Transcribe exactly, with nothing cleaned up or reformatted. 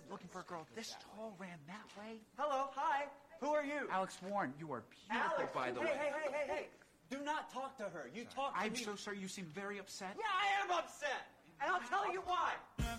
looking for a girl this tall ran that way? Hello, hi. Who are you? Alex Warren, you are beautiful, Alex, by the hey, way. Hey, hey, hey, hey, do not talk to her. You talk to I'm me. so sorry, you seem very upset. Yeah, I am upset. And I'll tell you why.